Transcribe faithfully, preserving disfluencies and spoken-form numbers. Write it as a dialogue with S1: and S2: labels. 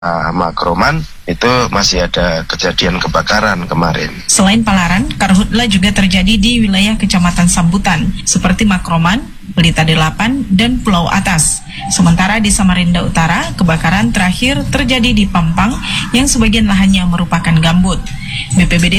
S1: Uh, Makroman itu masih ada kejadian kebakaran kemarin.
S2: Selain Palaran, karhutla juga terjadi di wilayah Kecamatan Sambutan seperti Makroman, Pelita delapan, dan Pulau Atas. Sementara di Samarinda Utara, kebakaran terakhir terjadi di Pampang yang sebagian lahannya merupakan gambut. B P B D